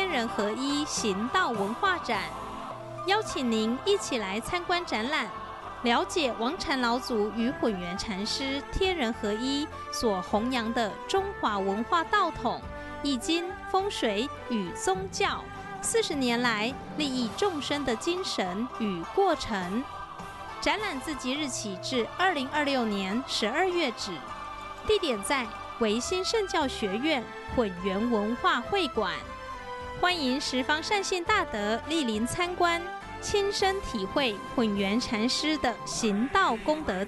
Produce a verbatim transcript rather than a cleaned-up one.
人合一行道文化展，邀请您一起来参观展览，了解王禅老祖与混元禅师天人合一所弘扬的中华文化道统、易经、风水与宗教四十年来利益众生的精神与过程。展览自即日起至二零二六年十二月止，地点在维新圣教学院混元文化会馆，欢迎十方善信大德莅临参观，亲身体会混元禅师的行道功德